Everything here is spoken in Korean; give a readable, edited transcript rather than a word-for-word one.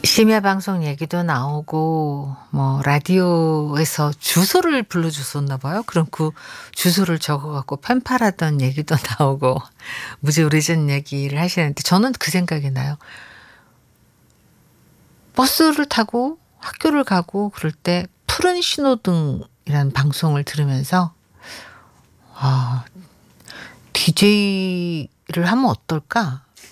심야 방송 얘기도 나오고 뭐 라디오에서 주소를 불러줬었나 봐요. 그럼 그 주소를 적어 갖고 펜팔았던 얘기도 나오고 무지 오래전 얘기를 하시는데 저는 그 생각이 나요. 버스를 타고 학교를 가고 그럴 때 푸른 신호등이라는 방송을 들으면서 '아 DJ를 하면 어떨까?'